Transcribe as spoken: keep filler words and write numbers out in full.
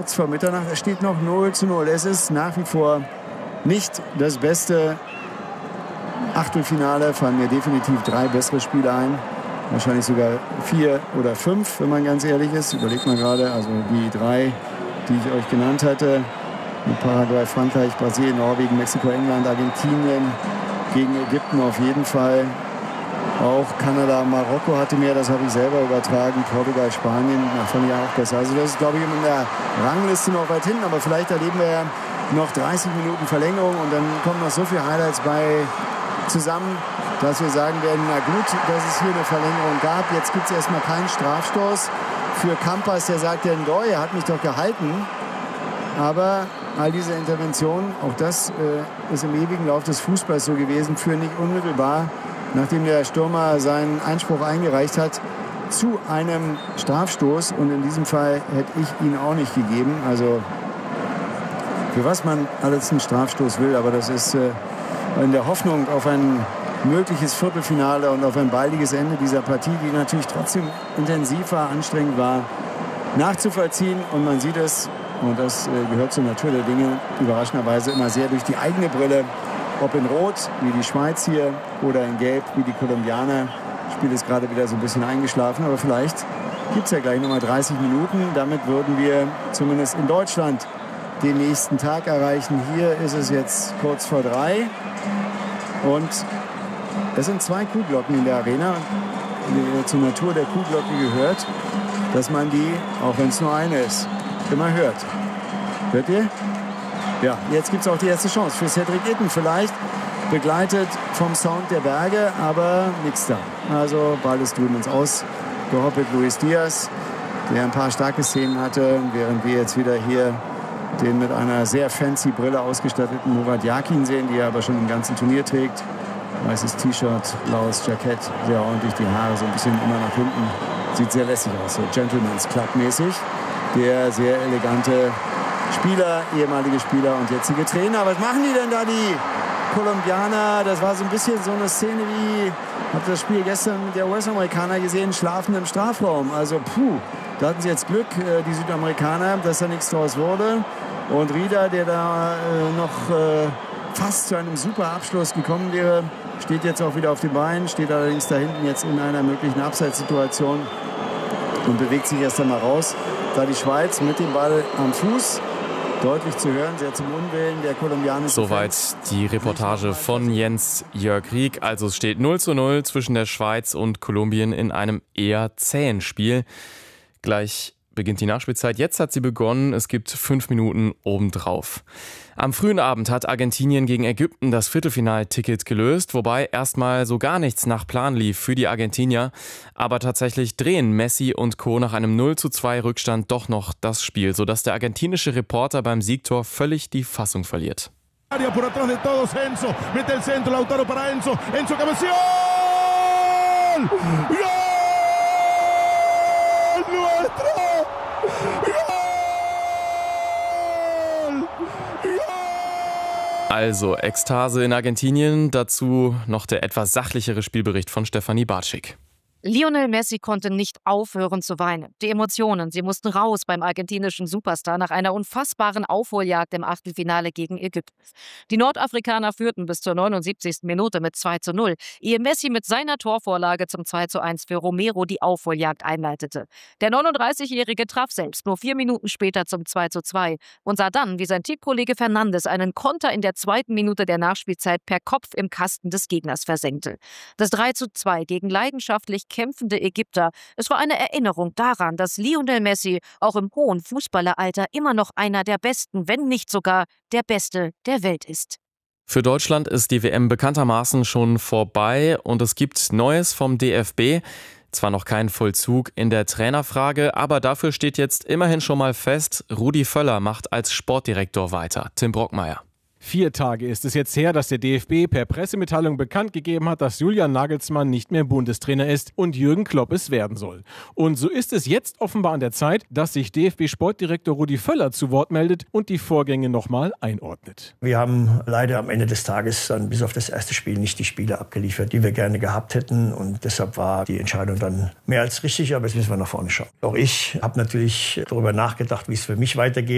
kurz vor Mitternacht. Es steht noch null zu null. Es ist nach wie vor nicht das beste Achtelfinale. Fallen mir definitiv drei bessere Spiele ein. Wahrscheinlich sogar vier oder fünf, wenn man ganz ehrlich ist. Überlegt man gerade, also die drei, die ich euch genannt hatte. Mit Paraguay, Frankreich, Brasilien, Norwegen, Mexiko, England, Argentinien. Gegen Ägypten auf jeden Fall. Auch Kanada, Marokko hatte mehr, das habe ich selber übertragen. Portugal, Spanien, das fand ich auch besser. Also das ist, glaube ich, in der Rangliste noch weit hinten. Aber vielleicht erleben wir ja noch dreißig Minuten Verlängerung und dann kommen noch so viele Highlights bei zusammen, dass wir sagen werden, na gut, dass es hier eine Verlängerung gab. Jetzt gibt es erstmal keinen Strafstoß für Campas, der sagt, der Ndoye hat mich doch gehalten. Aber all diese Interventionen, auch das äh, ist im ewigen Lauf des Fußballs so gewesen, führen nicht unmittelbar, nachdem der Stürmer seinen Einspruch eingereicht hat, zu einem Strafstoß. Und in diesem Fall hätte ich ihn auch nicht gegeben. Also für was man alles einen Strafstoß will, aber das ist äh, in der Hoffnung auf ein mögliches Viertelfinale und auf ein baldiges Ende dieser Partie, die natürlich trotzdem intensiv war, anstrengend war, nachzuvollziehen. Und man sieht es, und das äh, gehört zur Natur der Dinge, überraschenderweise immer sehr durch die eigene Brille. Ob in Rot, wie die Schweiz hier, oder in Gelb, wie die Kolumbianer. Das Spiel ist gerade wieder so ein bisschen eingeschlafen, aber vielleicht gibt es ja gleich nochmal dreißig Minuten. Damit würden wir zumindest in Deutschland den nächsten Tag erreichen. Hier ist es jetzt kurz vor drei. Und es sind zwei Kuhglocken in der Arena. Die zur Natur der Kuhglocke gehört, dass man die, auch wenn es nur eine ist, immer hört. Hört ihr? Ja, jetzt gibt es auch die erste Chance für Cedric Itten. Vielleicht begleitet vom Sound der Berge, aber nichts da. Also Ball ist drüben ins Aus gehoppelt. Luis Diaz, der ein paar starke Szenen hatte, während wir jetzt wieder hier den mit einer sehr fancy Brille ausgestatteten Murat Yakin sehen, die er aber schon im ganzen Turnier trägt. Weißes T-Shirt, blaues Jackett, sehr ordentlich, die Haare so ein bisschen immer nach hinten. Sieht sehr lässig aus, so Gentleman's Club mäßig. Der sehr elegante Spieler, ehemalige Spieler und jetzige Trainer. Was machen die denn da, die Kolumbianer? Das war so ein bisschen so eine Szene wie, habt das Spiel gestern der U S-Amerikaner gesehen, schlafen im Strafraum. Also puh, da hatten sie jetzt Glück, die Südamerikaner, dass da nichts draus wurde. Und Rieder, der da äh, noch äh, fast zu einem super Abschluss gekommen wäre, steht jetzt auch wieder auf den Beinen, steht allerdings da hinten jetzt in einer möglichen Abseitssituation und bewegt sich erst einmal raus. Da die Schweiz mit dem Ball am Fuß, deutlich zu hören, sehr zum Unwillen der kolumbianischen. Soweit die Reportage von Jens Jörg Rieck. Also es steht null zu null zwischen der Schweiz und Kolumbien in einem eher zähen Spiel. Gleich beginnt die Nachspielzeit. Jetzt hat sie begonnen. Es gibt fünf Minuten obendrauf. Am frühen Abend hat Argentinien gegen Ägypten das Viertelfinalticket gelöst, wobei erstmal so gar nichts nach Plan lief für die Argentinier. Aber tatsächlich drehen Messi und Co. nach einem null zu zwei Rückstand doch noch das Spiel, sodass der argentinische Reporter beim Siegtor völlig die Fassung verliert. Por atrás de todos, Enzo, mete el centro, Lautaro para Enzo, Enzo cabeceó, ¡Gol! ¡Nuestro! Also Ekstase in Argentinien, dazu noch der etwas sachlichere Spielbericht von Stefanie Bartschik. Lionel Messi konnte nicht aufhören zu weinen. Die Emotionen, sie mussten raus beim argentinischen Superstar nach einer unfassbaren Aufholjagd im Achtelfinale gegen Ägypten. Die Nordafrikaner führten bis zur neunundsiebzigsten Minute mit zwei zu null, ehe Messi mit seiner Torvorlage zum zwei zu eins für Romero die Aufholjagd einleitete. Der neununddreißigjährige traf selbst nur vier Minuten später zum zwei zu zwei und sah dann, wie sein Teamkollege Fernandes einen Konter in der zweiten Minute der Nachspielzeit per Kopf im Kasten des Gegners versenkte. Das drei zu zwei gegen leidenschaftlich kämpfende Ägypter. Es war eine Erinnerung daran, dass Lionel Messi auch im hohen Fußballeralter immer noch einer der Besten, wenn nicht sogar der Beste der Welt ist. Für Deutschland ist die W M bekanntermaßen schon vorbei und es gibt Neues vom D F B. Zwar noch kein Vollzug in der Trainerfrage, aber dafür steht jetzt immerhin schon mal fest, Rudi Völler macht als Sportdirektor weiter. Tim Brockmeier. Vier Tage ist es jetzt her, dass der D F B per Pressemitteilung bekannt gegeben hat, dass Julian Nagelsmann nicht mehr Bundestrainer ist und Jürgen Klopp es werden soll. Und so ist es jetzt offenbar an der Zeit, dass sich D F B-Sportdirektor Rudi Völler zu Wort meldet und die Vorgänge nochmal einordnet. Wir haben leider am Ende des Tages dann bis auf das erste Spiel nicht die Spiele abgeliefert, die wir gerne gehabt hätten. Und deshalb war die Entscheidung dann mehr als richtig, aber jetzt müssen wir nach vorne schauen. Auch ich habe natürlich darüber nachgedacht, wie es für mich weitergeht.